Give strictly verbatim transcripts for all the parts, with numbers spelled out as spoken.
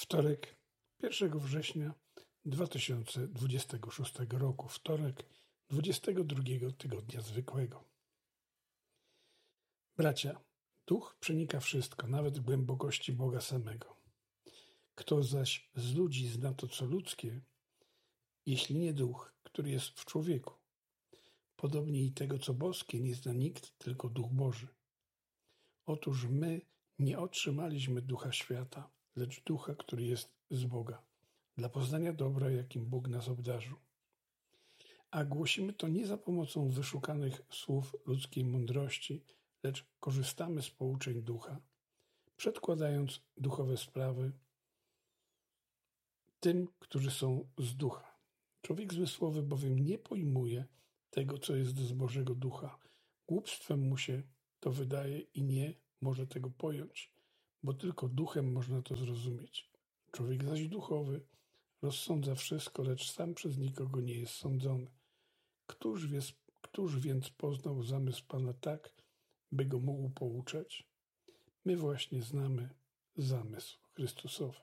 Wtorek, pierwszego września dwa tysiące dwudziestego szóstego roku, wtorek dwudziestego drugiego tygodnia zwykłego. Bracia, duch przenika wszystko, nawet głębokości Boga samego. Kto zaś z ludzi zna to, co ludzkie, jeśli nie duch, który jest w człowieku? Podobnie i tego, co boskie, nie zna nikt, tylko duch Boży. Otóż my nie otrzymaliśmy ducha świata, lecz ducha, który jest z Boga, dla poznania dobra, jakim Bóg nas obdarzył. A głosimy to nie za pomocą wyszukanych słów ludzkiej mądrości, lecz korzystamy z pouczeń ducha, przedkładając duchowe sprawy tym, którzy są z ducha. Człowiek zmysłowy bowiem nie pojmuje tego, co jest z Bożego Ducha. Głupstwem mu się to wydaje i nie może tego pojąć, bo tylko duchem można to zrozumieć. Człowiek zaś duchowy rozsądza wszystko, lecz sam przez nikogo nie jest sądzony. Któż, wie, któż więc poznał zamysł Pana tak, by go mógł pouczać? My właśnie znamy zamysł Chrystusowy.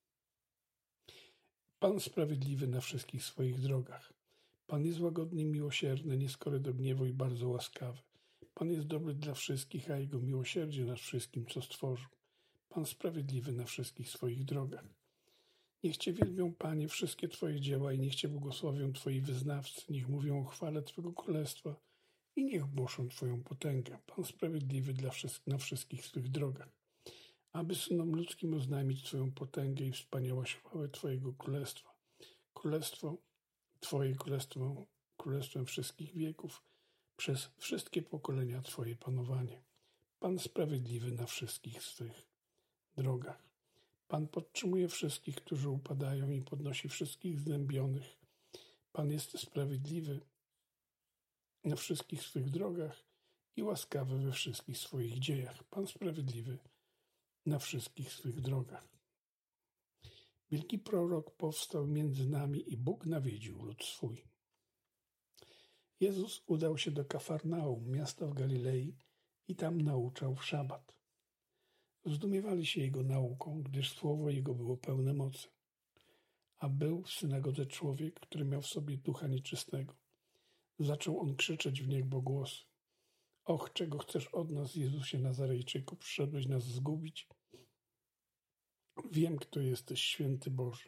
Pan sprawiedliwy na wszystkich swoich drogach. Pan jest łagodny i miłosierny, nieskory do gniewu i bardzo łaskawy. Pan jest dobry dla wszystkich, a Jego miłosierdzie nad wszystkim, co stworzył. Pan sprawiedliwy na wszystkich swoich drogach. Niech Cię wielbią, Panie, wszystkie Twoje dzieła i niech Cię błogosławią Twoi wyznawcy. Niech mówią o chwale Twego Królestwa i niech głoszą Twoją potęgę. Pan sprawiedliwy dla wszystkich, na wszystkich swych drogach. Aby synom ludzkim oznajmić Twoją potęgę i wspaniałość chwały Twojego Królestwa. Królestwo Twoje królestwo, królestwem wszystkich wieków, przez wszystkie pokolenia Twoje panowanie. Pan sprawiedliwy na wszystkich swych drogach. Pan podtrzymuje wszystkich, którzy upadają i podnosi wszystkich znębionych. Pan jest sprawiedliwy na wszystkich swych drogach i łaskawy we wszystkich swoich dziejach. Pan sprawiedliwy na wszystkich swych drogach. Wielki prorok powstał między nami i Bóg nawiedził lud swój. Jezus udał się do Kafarnaum, miasta w Galilei, i tam nauczał w szabat. Zdumiewali się Jego nauką, gdyż słowo Jego było pełne mocy. A był w synagodze człowiek, który miał w sobie ducha nieczystego. Zaczął on krzyczeć w niebo głosy. Och, czego chcesz od nas, Jezusie Nazarejczyku? Przyszedłeś nas zgubić? Wiem, kto jesteś, święty Boży.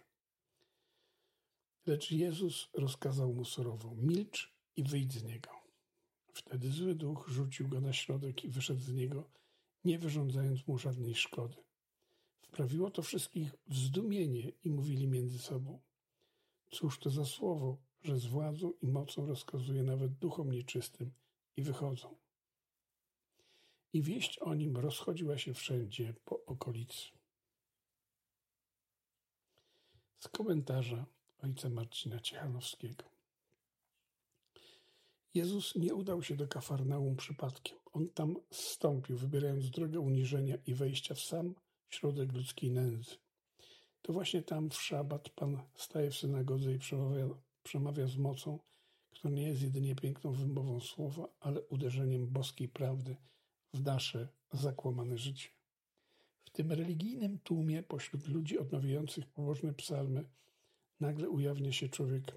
Lecz Jezus rozkazał mu surowo: milcz i wyjdź z niego. Wtedy zły duch rzucił go na środek i wyszedł z niego, nie wyrządzając mu żadnej szkody. Wprawiło to wszystkich w zdumienie i mówili między sobą: cóż to za słowo, że z władzą i mocą rozkazuje nawet duchom nieczystym i wychodzą. I wieść o nim rozchodziła się wszędzie po okolicy. Z komentarza ojca Marcina Ciechanowskiego. Jezus nie udał się do Kafarnaum przypadkiem. On tam zstąpił, wybierając drogę uniżenia i wejścia w sam środek ludzkiej nędzy. To właśnie tam w szabat Pan staje w synagodze i przemawia, przemawia z mocą, która nie jest jedynie piękną wymową słowa, ale uderzeniem boskiej prawdy w nasze zakłamane życie. W tym religijnym tłumie pośród ludzi odmawiających pobożne psalmy nagle ujawnia się człowiek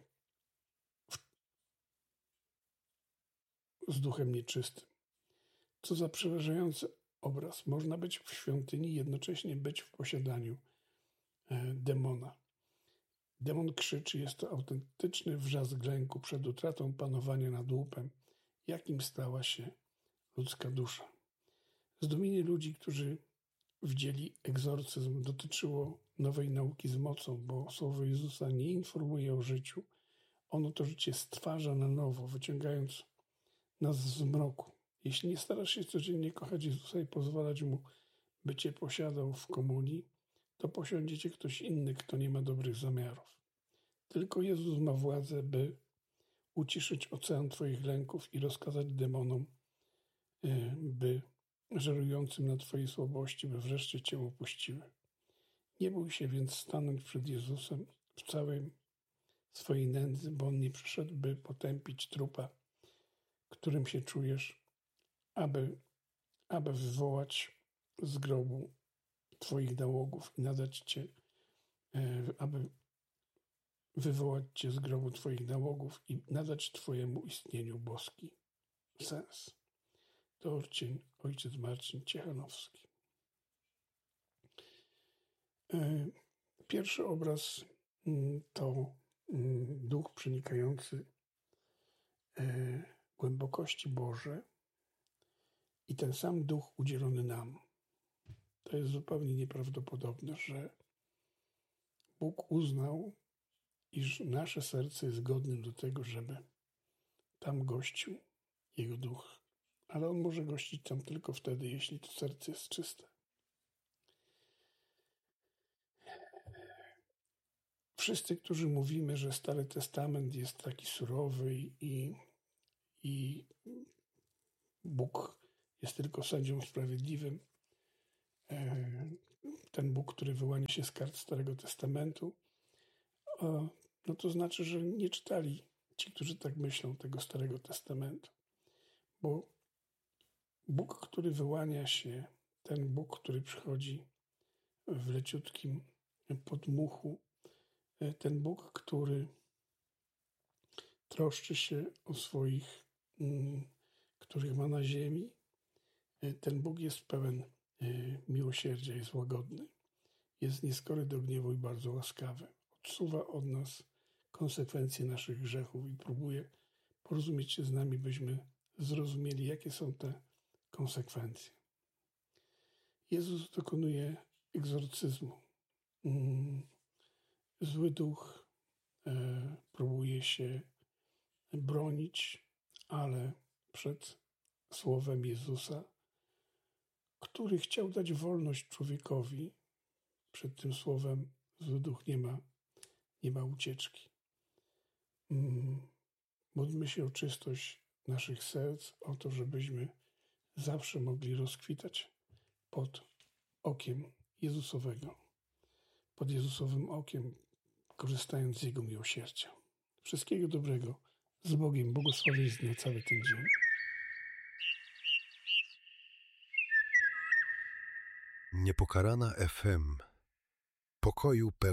z duchem nieczystym. Co za przerażający obraz. Można być w świątyni i jednocześnie być w posiadaniu demona. Demon krzyczy, jest to autentyczny wrzask lęku przed utratą panowania nad łupem, jakim stała się ludzka dusza. Zdumienie ludzi, którzy widzieli egzorcyzm, dotyczyło nowej nauki z mocą, bo słowo Jezusa nie informuje o życiu. Ono to życie stwarza na nowo, wyciągając nas z mroku. Jeśli nie starasz się codziennie kochać Jezusa i pozwalać Mu, by Cię posiadał w komunii, to posiądzie Cię ktoś inny, kto nie ma dobrych zamiarów. Tylko Jezus ma władzę, by uciszyć ocean Twoich lęków i rozkazać demonom, by żerującym na Twojej słabości, by wreszcie Cię opuściły. Nie bój się więc stanąć przed Jezusem w całej swojej nędzy, bo On nie przyszedł, by potępić trupa, którym się czujesz, aby, aby wywołać z grobu Twoich nałogów i nadać Cię aby wywołać Cię z grobu Twoich nałogów i nadać Twojemu istnieniu boski sens. To Orcień, ojciec Marcin Ciechanowski. Pierwszy obraz to duch przenikający głębokości Boże i ten sam duch udzielony nam. To jest zupełnie nieprawdopodobne, że Bóg uznał, iż nasze serce jest godnym do tego, żeby tam gościł Jego duch. Ale On może gościć tam tylko wtedy, jeśli to serce jest czyste. Wszyscy, którzy mówimy, że Stary Testament jest taki surowy i, i Bóg jest tylko sędzią sprawiedliwym, ten Bóg, który wyłania się z kart Starego Testamentu, no to znaczy, że nie czytali ci, którzy tak myślą, tego Starego Testamentu. Bo Bóg, który wyłania się, ten Bóg, który przychodzi w leciutkim podmuchu, ten Bóg, który troszczy się o swoich, których ma na ziemi, ten Bóg jest pełen miłosierdzia, jest łagodny, jest nieskory do gniewu i bardzo łaskawy. Odsuwa od nas konsekwencje naszych grzechów i próbuje porozumieć się z nami, byśmy zrozumieli, jakie są te konsekwencje. Jezus dokonuje egzorcyzmu. Zły duch e, próbuje się bronić, ale przed słowem Jezusa, który chciał dać wolność człowiekowi, przed tym słowem zły duch nie ma, nie ma ucieczki. Mm, módlmy się o czystość naszych serc, o to, żebyśmy zawsze mogli rozkwitać pod okiem Jezusowego, pod Jezusowym okiem, korzystając z Jego miłosierdzia. Wszystkiego dobrego, z Bogiem, błogosławieństw na cały ten dzień. Niepokalana F M. Pokoju pełen.